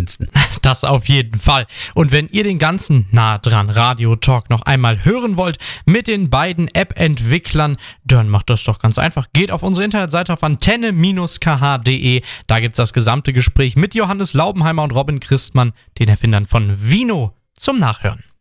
schönsten. Das auf jeden Fall. Und wenn ihr den ganzen nah dran Radio-Talk noch einmal hören wollt mit den beiden App-Entwicklern, dann macht das doch ganz einfach. Geht auf unsere Internetseite auf antenne-kh.de. Da gibt's das gesamte Gespräch mit Johannes Laubenheimer und Robin Christmann, den Erfindern von Vino, zum Nachhören.